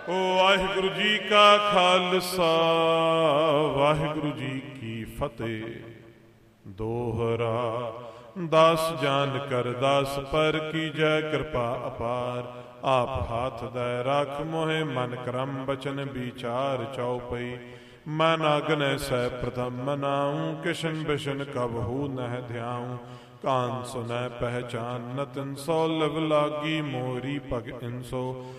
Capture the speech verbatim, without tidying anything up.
ਵਾਹਿਗੁਰੂ ਜੀ ਕਾ ਖਾਲਸਾ ਵਾਹਿਗੁਰੂ ਜੀ ਕੀ ਫਤਿਹ। ਦੋਹਰਾ ਦਸ ਜਾਨ ਕਰ ਦਸ ਪਰ ਕੀਜੈ ਕਿਰਪਾ ਅਪਾਰ। ਆਪ ਹਾਥ ਦੈ ਰੱਖ ਮੋਹਿ ਮਨ ਕਰਮ ਬਚਨ ਵਿਚਾਰ ਚਉਪਈ। ਮਨ ਅਗਨੈ ਸੈ ਪ੍ਰਥਮ ਮਨਾਉ ਕਿਸ਼ਨ ਬਿਸ਼ਨ ਕਬਹੂ ਨਹਿ ਧਿਆਉ। ਕਾਨ ਸੁਨੈ ਪਹਿਚਾਨ ਨ ਤਿਨ ਸੋ ਲਵ ਲਾਗੀ ਮੋਰੀ ਪਗ ਇਨਸੋ।